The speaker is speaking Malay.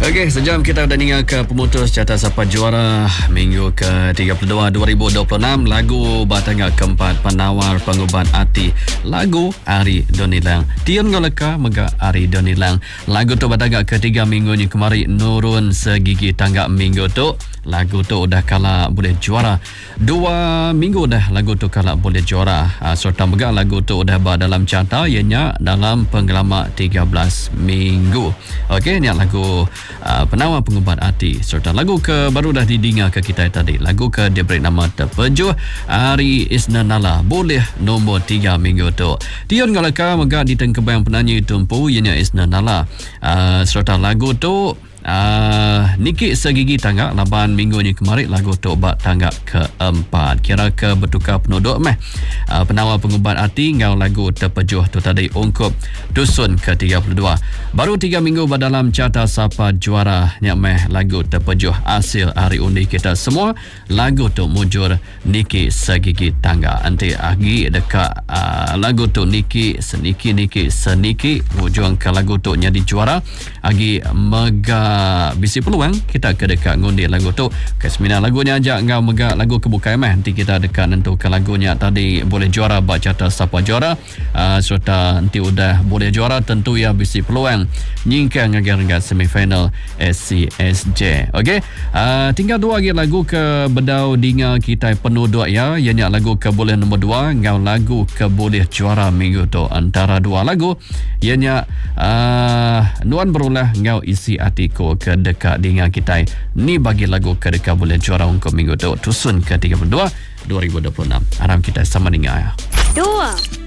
Okey, sejam kita dah tinggal ke pemutus carta siapa juara minggu ke-32 2026. Lagu batanga keempat penawar pengubat hati. Lagu Ari Donilang. Tiun goleka mega Ari Donilang. Lagu tu batanga ketiga minggu ni kemari nurun segigi tangga minggu tu. Lagu tu udah kalah boleh juara. 2 minggu dah lagu tu kalah boleh juara. Serta mega lagu tu udah dalam carta ianya dalam penggelama 13 minggu. Okey, ni lagu penawar pengubat hati. Serta lagu ke baru dah didengar ke kita tadi. Lagu ke dia beri nama Terpejuh Ari Isnanala. Boleh nombor 3 minggu tu. Tiun galaka mega ditengkebayang penyanyi tumpu ianya Isnanala. Serta lagu tu Niki segigi tangga laban minggu ni kemarin lagu tu bat tangga keempat. Kira ke bertukar penduduk penawar pengubat hati ngau lagu Terpejuh tu tadi ungkup dusun ke-32. Baru 3 minggu dalam carta siapa juara nyak lagu Terpejuh hasil hari undi kita semua. Lagu tu mujur Niki segigi tangga. Nanti agi dekat lagu tu Niki seniki hujung ke lagu tu jadi juara. Agi mega bisi peluang kita ke dekat ngundi lagu tu. Kesmina lagunya ajak ngau mega lagu kebuka nanti kita dekat nentukan lagunya tadi boleh juara baca carta siapa juara. Serta nanti udah boleh juara tentu ya bisi peluang nyingkang agar semifinal SCSJ. Okey, tinggal 2 lagi lagu ke bedau dinga kita penuh doa ya. Ianya lagu ke boleh nombor 2 ngau lagu ke boleh juara minggu tu. Antara 2 lagu ianya nuan berulah ngau isi hatiku ke dekat dengan kita ni bagi lagu ke dekat boleh juara untuk minggu tu tusun ke-32 2026. Harap kita sama dengar ya. 2